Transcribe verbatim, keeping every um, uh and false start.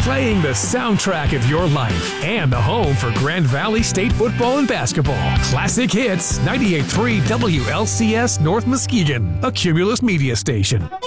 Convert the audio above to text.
playing the soundtrack of your life and the home for Grand Valley State football and basketball. Classic Hits, ninety-eight point three W L C S North Muskegon, a Cumulus media station.